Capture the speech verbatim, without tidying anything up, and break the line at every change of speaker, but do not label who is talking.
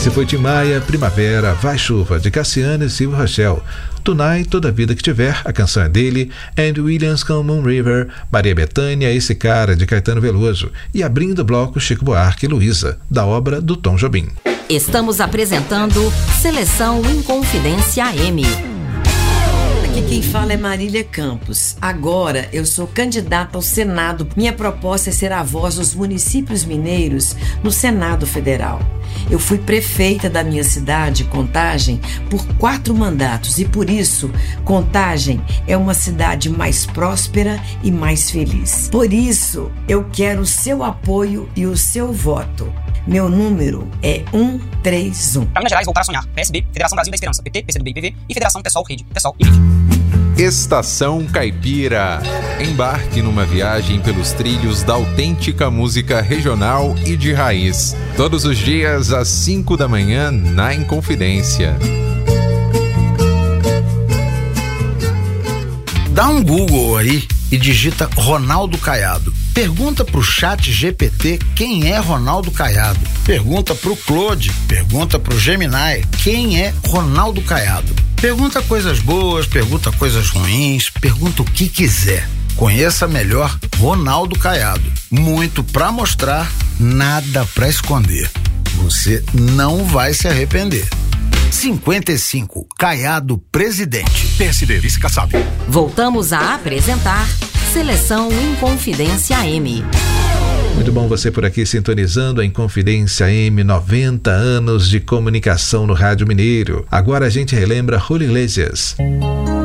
Esse foi Tim Maia, Primavera, Vai Chuva, de Cassiano e Silvio Rochel. Tunai, Toda Vida Que Tiver, a canção é dele. Andy Williams com Moon River, Maria Bethânia, Esse Cara, de Caetano Veloso. E abrindo o bloco, Chico Buarque e Luísa, da obra do Tom Jobim.
Estamos apresentando Seleção Inconfidência A M.
Aqui quem fala é Marília Campos. Agora eu sou candidata ao Senado. Minha proposta é ser a voz dos municípios mineiros no Senado Federal. Eu fui prefeita da minha cidade, Contagem, por quatro mandatos e por isso Contagem é uma cidade mais próspera e mais feliz. Por isso eu quero o seu apoio e o seu voto. Meu número é um três um.
Para Minas Gerais, voltar a sonhar. P S B, Federação Brasil da Esperança, P T, P C do B e P V e Federação Pessoal Rede, Pessoal e Rede.
Estação Caipira. Embarque numa viagem pelos trilhos da autêntica música regional e de raiz. Todos os dias às cinco da manhã na Inconfidência.
Dá um Google aí e digita Ronaldo Caiado. Pergunta pro chat G P T quem é Ronaldo Caiado. Pergunta pro Claude, pergunta pro Gemini quem é Ronaldo Caiado. Pergunta coisas boas, pergunta coisas ruins, pergunta o que quiser. Conheça melhor Ronaldo Caiado. Muito pra mostrar, nada pra esconder. Você não vai se arrepender. cinquenta e cinco, Caiado Presidente.
P S D, Vice Kassab.
Voltamos a apresentar Seleção Inconfidência A M.
Muito bom você por aqui sintonizando a Inconfidência A M, noventa anos de comunicação no Rádio Mineiro. Agora a gente relembra Julio Iglesias.